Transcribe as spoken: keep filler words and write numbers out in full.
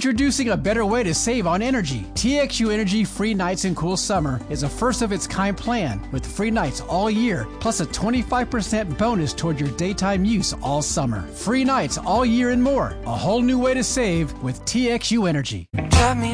Introducing a better way to save on energy. T X U Energy Free Nights and Cool Summer is a first-of-its-kind plan with free nights all year, plus a twenty-five percent bonus toward your daytime use all summer. Free nights all year and more. A whole new way to save with T X U Energy. Drive me